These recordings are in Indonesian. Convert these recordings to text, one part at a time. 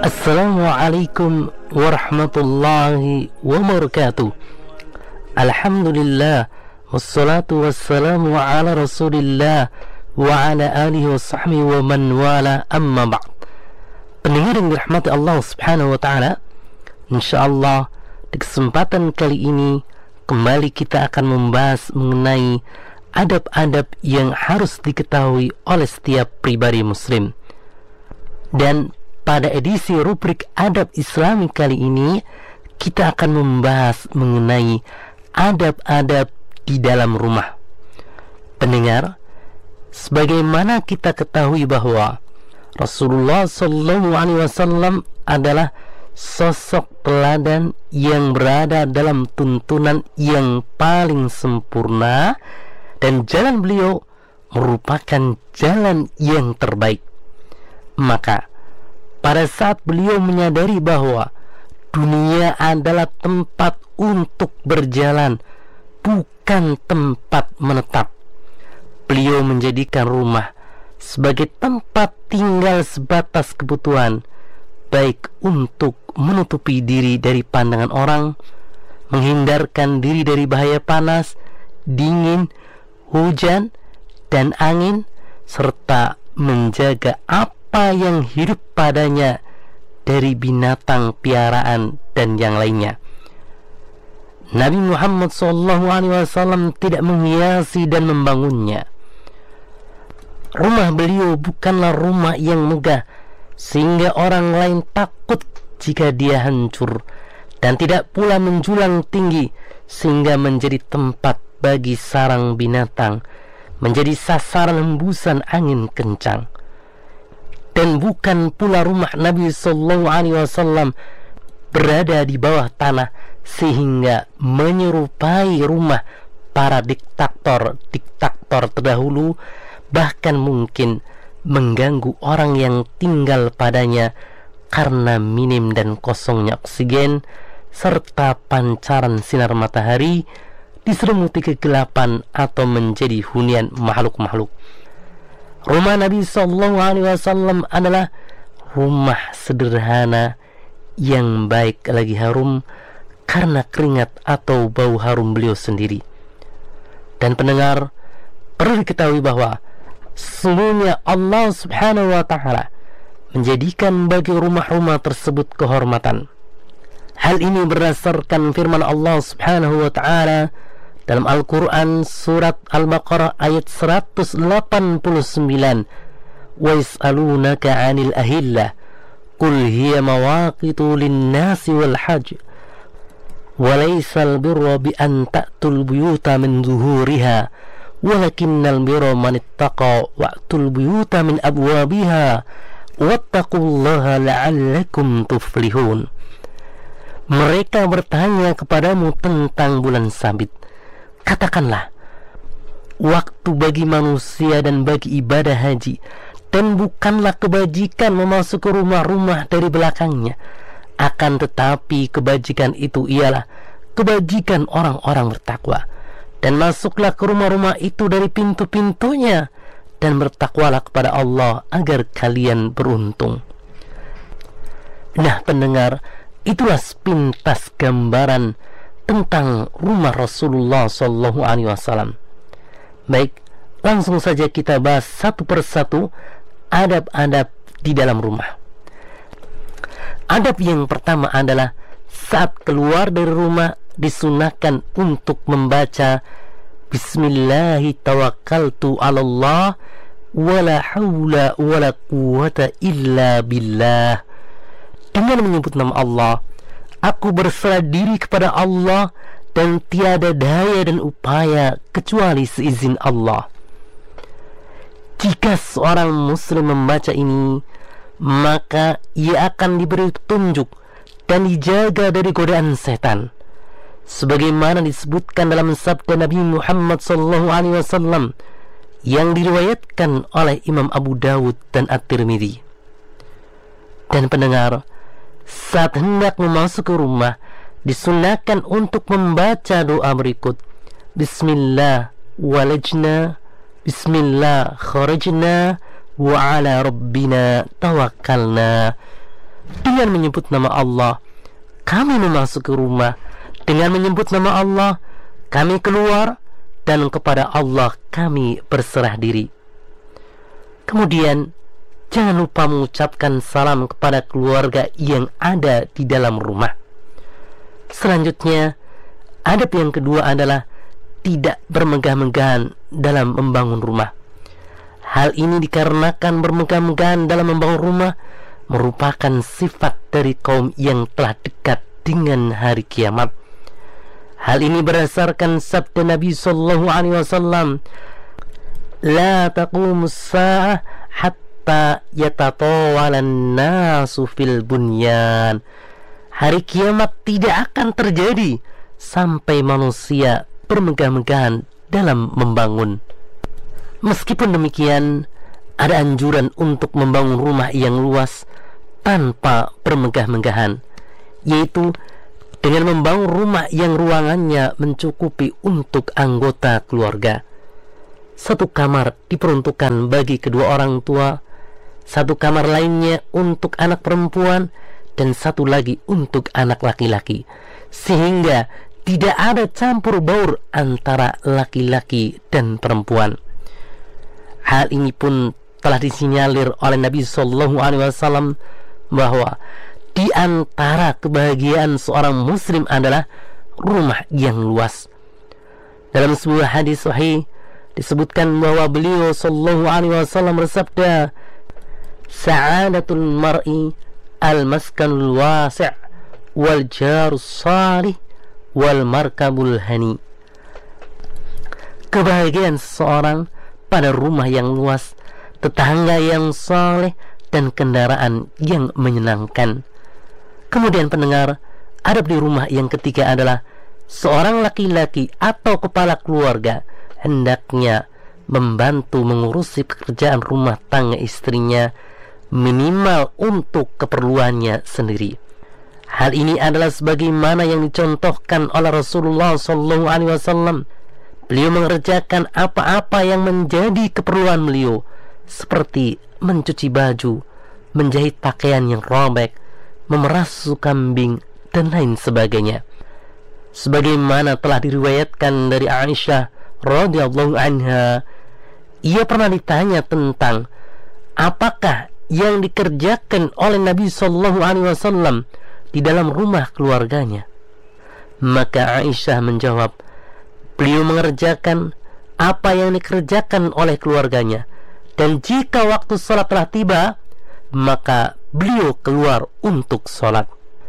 Assalamualaikum warahmatullahi wabarakatuh. Alhamdulillah, wassalatu wassalamu ala rasulillah wa ala alihi wa sahbihi wa man wala, amma ba'd. Pendengar yang dirahmati Allah subhanahu wa ta'ala, insyaallah di kesempatan kali ini kembali kita akan membahas mengenai adab-adab yang harus diketahui oleh setiap pribadi muslim. Dan pada edisi rubrik Adab Islami kali ini, kita akan membahas mengenai adab-adab di dalam rumah. Pendengar, sebagaimana kita ketahui bahwa Rasulullah SAW adalah sosok teladan yang berada dalam tuntunan yang paling sempurna, dan jalan beliau merupakan jalan yang terbaik. Maka pada saat beliau menyadari bahwa dunia adalah tempat untuk berjalan, bukan tempat menetap, beliau menjadikan rumah sebagai tempat tinggal sebatas kebutuhan, baik untuk menutupi diri dari pandangan orang, menghindarkan diri dari bahaya panas, dingin, hujan, dan angin, serta menjaga apa yang hidup padanya dari binatang piaraan dan yang lainnya. Nabi Muhammad SAW tidak menghiasi dan membangunnya. Rumah beliau bukanlah rumah yang megah sehingga orang lain takut jika dia hancur, dan tidak pula menjulang tinggi sehingga menjadi tempat bagi sarang binatang, menjadi sasaran hembusan angin kencang. Dan bukan pula rumah Nabi SAW berada di bawah tanah sehingga menyerupai rumah para diktator terdahulu, bahkan mungkin mengganggu orang yang tinggal padanya karena minim dan kosongnya oksigen serta pancaran sinar matahari, diselimuti kegelapan atau menjadi hunian makhluk-makhluk. Rumah Nabi SAW adalah rumah sederhana yang baik lagi harum karena keringat atau bau harum beliau sendiri. Dan pendengar, perlu diketahui bahwa sesungguhnya Allah subhanahu wa ta'ala menjadikan bagi rumah-rumah tersebut kehormatan. Hal ini berdasarkan firman Allah subhanahu wa ta'ala dalam Al-Quran surat Al-Baqarah ayat 189, wa yas'alunaka 'anil ahillah qul hiya mawaqitu lin-nasi wal hajj wa laysal birra bi an ta'tul buyuta min zuhuriha walakinnal birra man ittaqa wa'tul buyuta min abwabiha wattaqullaha la'allakum tuflihun. Mereka bertanya kepadamu tentang bulan sabit. Katakanlah, waktu bagi manusia dan bagi ibadah haji, dan bukanlah kebajikan memasuki rumah-rumah dari belakangnya. Akan tetapi kebajikan itu ialah kebajikan orang-orang bertakwa. Dan masuklah ke rumah-rumah itu dari pintu-pintunya, dan bertakwalah kepada Allah agar kalian beruntung. Nah pendengar, itulah sepintas gambaran tentang rumah Rasulullah SAW. Baik, langsung saja kita bahas satu persatu adab-adab di dalam rumah. Adab yang pertama adalah saat keluar dari rumah disunahkan untuk membaca Bismillahi tawakkaltu 'alallah wala haula wala quwwata illa billah. Dengan menyebut nama Allah, aku berserah diri kepada Allah dan tiada daya dan upaya kecuali seizin Allah. Jika seorang muslim membaca ini, maka ia akan diberi petunjuk dan dijaga dari godaan setan, sebagaimana disebutkan dalam sabda Nabi Muhammad SAW yang diriwayatkan oleh Imam Abu Dawud dan At-Tirmidzi. Dan pendengar, saat hendak memasuki rumah, disunahkan untuk membaca doa berikut: Bismillah walajna, Bismillah kharajna, wa ala rabbina tawakkalna. Dengan menyebut nama Allah, kami memasuki rumah. Dengan menyebut nama Allah, kami keluar, dan kepada Allah kami berserah diri. Kemudian jangan lupa mengucapkan salam kepada keluarga yang ada di dalam rumah. Selanjutnya, adab yang kedua adalah tidak bermegah-megahan dalam membangun rumah. Hal ini dikarenakan bermegah-megahan dalam membangun rumah merupakan sifat dari kaum yang telah dekat dengan hari kiamat. Hal ini berdasarkan sabda Nabi sallallahu alaihi wasallam, "La taqumus sa'ah hatta yatatawalan nasu fil bunyan." Hari kiamat tidak akan terjadi sampai manusia bermegah-megahan dalam membangun. Meskipun demikian, ada anjuran untuk membangun rumah yang luas tanpa bermegah-megahan, yaitu dengan membangun rumah yang ruangannya mencukupi untuk anggota keluarga. Satu kamar diperuntukkan bagi kedua orang tua, satu kamar lainnya untuk anak perempuan, dan satu lagi untuk anak laki-laki, sehingga tidak ada campur baur antara laki-laki dan perempuan. Hal ini pun telah disinyalir oleh Nabi Sallallahu Alaihi Wasallam bahwa di antara kebahagiaan seorang muslim adalah rumah yang luas. Dalam sebuah hadis sahih disebutkan bahwa beliau Sallallahu Alaihi Wasallam bersabda, "Sa'adatul mar'i al-maskanul wasi' wal jarus salih wal markabul hani." Kebahagiaan seseorang pada rumah yang luas, tetangga yang saleh, dan kendaraan yang menyenangkan. Kemudian pendengar, adab di rumah yang ketiga adalah seorang laki-laki atau kepala keluarga hendaknya membantu mengurusi pekerjaan rumah tangga istrinya minimal untuk keperluannya sendiri. Hal ini adalah sebagaimana yang dicontohkan oleh Rasulullah SAW. Beliau mengerjakan apa-apa yang menjadi keperluan beliau, seperti mencuci baju, menjahit pakaian yang robek, memerah susu kambing, dan lain sebagainya. Sebagaimana telah diriwayatkan dari Aisyah radhiyallahu anha, ia pernah ditanya tentang apakah yang dikerjakan oleh Nabi sallallahu alaihi wasallam di dalam rumah keluarganya. Maka Aisyah menjawab, beliau mengerjakan apa yang dikerjakan oleh keluarganya, dan jika waktu salat telah tiba, maka beliau keluar untuk sholat.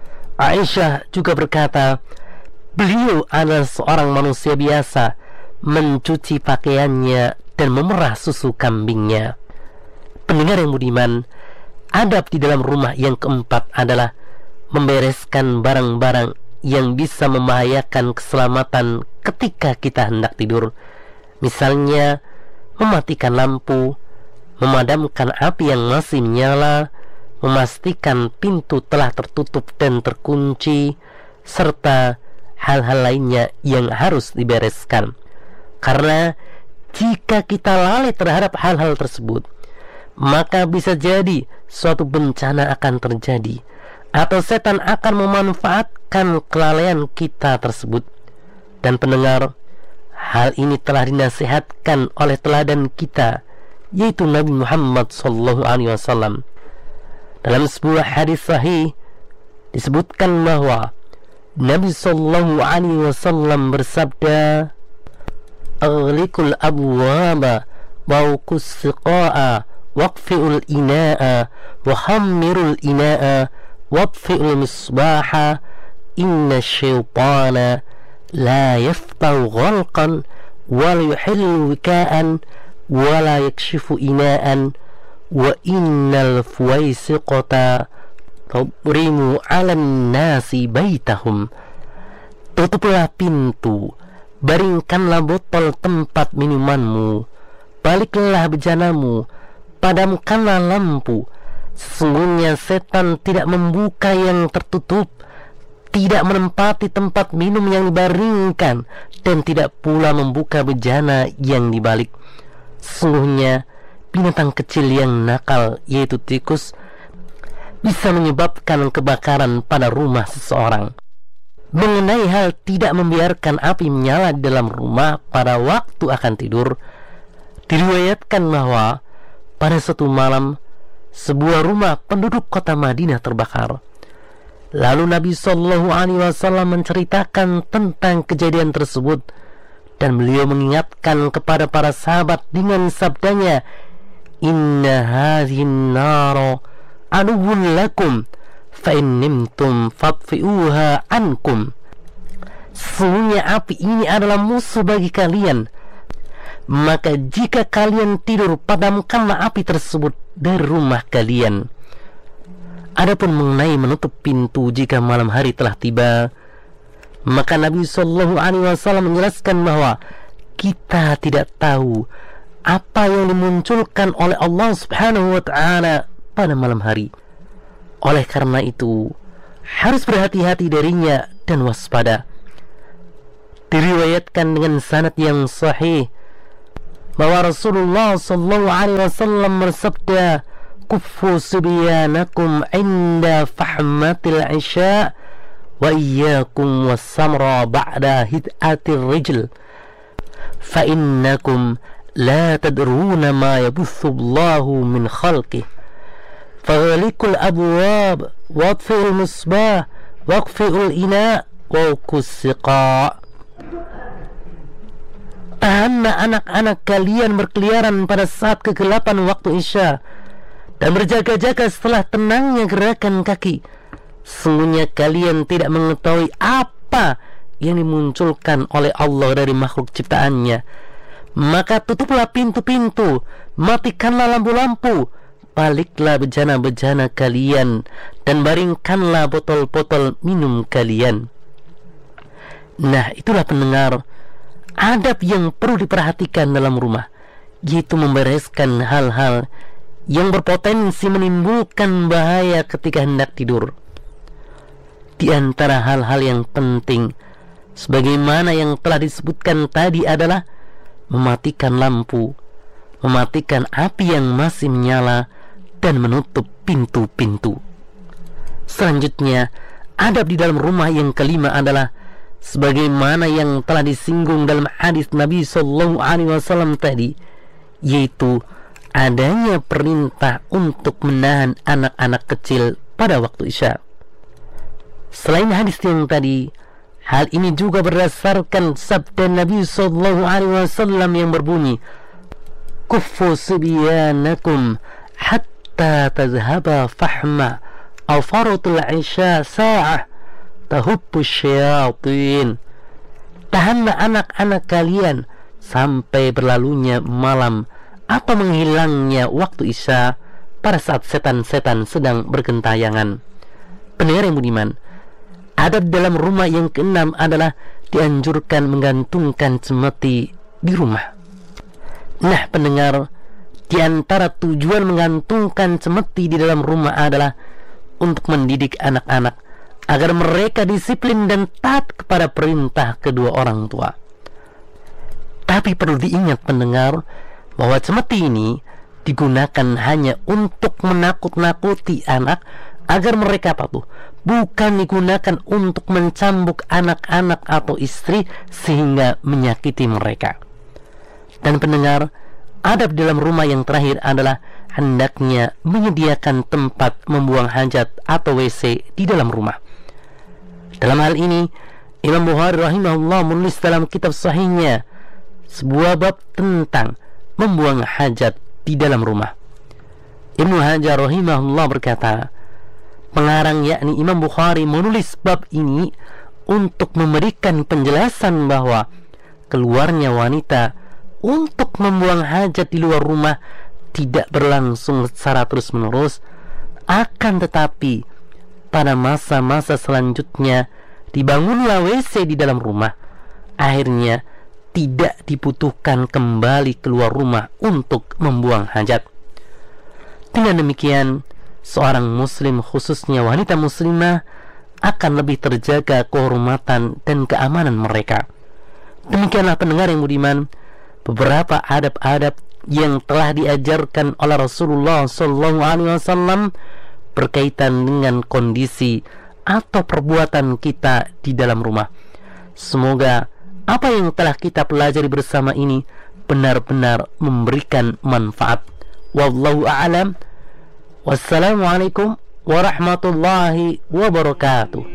Aisyah juga berkata, beliau adalah seorang manusia biasa, mencuci pakaiannya dan memerah susu kambingnya. Pendengar yang budiman, adab di dalam rumah yang keempat adalah membereskan barang-barang yang bisa membahayakan keselamatan ketika kita hendak tidur. Misalnya, mematikan lampu, memadamkan api yang masih menyala, memastikan pintu telah tertutup dan terkunci, serta hal-hal lainnya yang harus dibereskan. Karena jika kita lalai terhadap hal-hal tersebut, maka bisa jadi suatu bencana akan terjadi, atau setan akan memanfaatkan kelalaian kita tersebut. Dan pendengar, hal ini telah dinasihatkan oleh teladan kita, yaitu Nabi Muhammad SAW. Dalam sebuah hadis sahih disebutkan bahwa Nabi SAW bersabda, "Aghliqul abwaba wauqus siqa'a waqfi'ul ina'a wa hammirul ina'a wadfi'ul misbaha inna syaitana la yaftahu ghalqan wa la yuhillu wika'an wa la yakshifu ina'an wa innal fuwaisiqata tubrimu 'alan nasi baitahum." Tutuplah pintu, baringkanlah botol tempat minumanmu, baliklah bejanamu, padamkanlah lampu. Sesungguhnya setan tidak membuka yang tertutup, tidak menempati tempat minum yang dibaringkan, dan tidak pula membuka bejana yang dibalik. Sesungguhnya binatang kecil yang nakal, yaitu tikus, bisa menyebabkan kebakaran pada rumah seseorang. Mengenai hal tidak membiarkan api menyala di dalam rumah pada waktu akan tidur, diriwayatkan bahwa pada suatu malam sebuah rumah penduduk kota Madinah terbakar. Lalu Nabi Shallallahu Alaihi Wasallam menceritakan tentang kejadian tersebut, dan beliau mengingatkan kepada para sahabat dengan sabdanya, "Inna hadhin naro aduwwun lakum, fa in nimtum fatfi'uha ankum." Sesungguhnya api ini adalah musuh bagi kalian, maka jika kalian tidur, padamkanlah api tersebut dari rumah kalian. Adapun mengenai menutup pintu jika malam hari telah tiba, maka Nabi Shallallahu Alaihi Wasallam menjelaskan bahwa kita tidak tahu apa yang dimunculkan oleh Allah Subhanahu Wa Taala pada malam hari. Oleh karena itu harus berhati-hati darinya dan waspada. Diriwayatkan dengan sanad yang sahih bahwa Rasulullah Sallallahu Alaihi Wasallam bersabda, "Kuffu subyanakum inda fahmatil isya wa iyyakum was-samra ba'da hid'atir rijl fa innakum la tadruna ma yabuthu Allahu min khalqih faghliqul abwab wadfi'ul musbah waqfi'ul ina wa kussiqa." Tahanlah anak-anak kalian berkeliaran pada saat kegelapan waktu isya, dan berjaga-jaga setelah tenangnya gerakan kaki. Sesungguhnya kalian tidak mengetahui apa yang dimunculkan oleh Allah dari makhluk ciptaannya. Maka tutuplah pintu-pintu, matikanlah lampu-lampu, baliklah bejana-bejana kalian, dan baringkanlah botol-botol minum kalian. Nah, itulah pendengar, adab yang perlu diperhatikan dalam rumah, yaitu membereskan hal-hal yang berpotensi menimbulkan bahaya ketika hendak tidur. Di antara hal-hal yang penting, sebagaimana yang telah disebutkan tadi, adalah mematikan lampu, mematikan api yang masih menyala, dan menutup pintu-pintu. Selanjutnya, adab di dalam rumah yang kelima adalah sebagaimana yang telah disinggung dalam hadis Nabi Sallallahu Alaihi Wasallam tadi, yaitu adanya perintah untuk menahan anak-anak kecil pada waktu isya. Selain hadis yang tadi, hal ini juga berdasarkan sabda Nabi Sallallahu Alaihi Wasallam yang berbunyi, "Kuffu sibyanakum hatta tazhaba fahma aw faratul isya sa'ah tahubbu syayatin." Tahanlah anak-anak kalian sampai berlalunya malam atau menghilangnya waktu isya pada saat setan-setan sedang bergentayangan. Pendengar yang budiman, adab dalam rumah yang keenam adalah dianjurkan menggantungkan cemeti di rumah. Nah pendengar, di antara tujuan menggantungkan cemeti di dalam rumah adalah untuk mendidik anak-anak agar mereka disiplin dan taat kepada perintah kedua orang tua. Tapi perlu diingat pendengar, bahwa cemeti ini digunakan hanya untuk menakut-nakuti anak agar mereka patuh, bukan digunakan untuk mencambuk anak-anak atau istri sehingga menyakiti mereka. Dan pendengar, adab dalam rumah yang terakhir adalah hendaknya menyediakan tempat membuang hajat atau WC di dalam rumah. Dalam hal ini, Imam Bukhari rahimahullah menulis dalam kitab sahihnya sebuah bab tentang membuang hajat di dalam rumah. Ibnu Hajar rahimahullah berkata, pengarang yakni Imam Bukhari menulis bab ini untuk memberikan penjelasan bahwa keluarnya wanita untuk membuang hajat di luar rumah tidak berlangsung secara terus-menerus, akan tetapi pada masa-masa selanjutnya dibangunlah WC di dalam rumah. Akhirnya tidak dibutuhkan kembali keluar rumah untuk membuang hajat. Dengan demikian, seorang muslim khususnya wanita muslimah akan lebih terjaga kehormatan dan keamanan mereka. Demikianlah pendengar yang budiman, beberapa adab-adab yang telah diajarkan oleh Rasulullah SAW berkaitan dengan kondisi atau perbuatan kita di dalam rumah. Semoga apa yang telah kita pelajari bersama ini benar-benar memberikan manfaat. Wallahu a'lam. Wassalamualaikum warahmatullahi wabarakatuh.